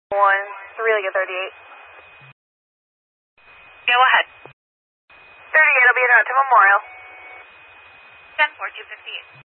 One, really good 38. Go ahead. 38 will be in route to Memorial. 10-4, 258.